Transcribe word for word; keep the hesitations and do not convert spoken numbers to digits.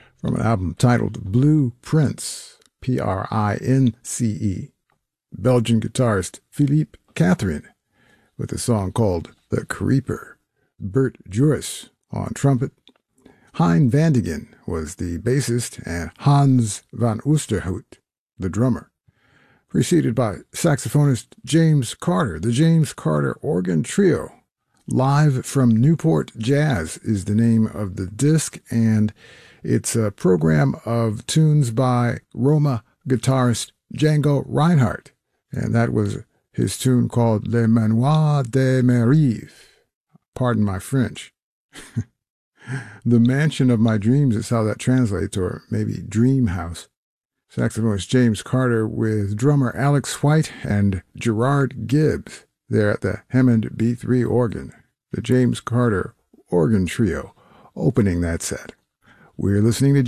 from an album titled Blue Prince, P R I N C E. Belgian guitarist Philippe Catherine with a song called The Creeper. Bert Juris on trumpet. Hein Vandigen was the bassist and Hans van Oosterhout the drummer. Preceded by saxophonist James Carter, the James Carter Organ Trio. Live from Newport Jazz is the name of the disc, and it's a program of tunes by Roma guitarist Django Reinhardt, and that was his tune called Le Manoir de Merive. Pardon my French. The Mansion of My Dreams is how that translates, or maybe Dream House. Saxophonist James Carter with drummer Alex White and Gerard Gibbs there at the Hammond B three organ. The James Carter Organ Trio opening that set. We're listening to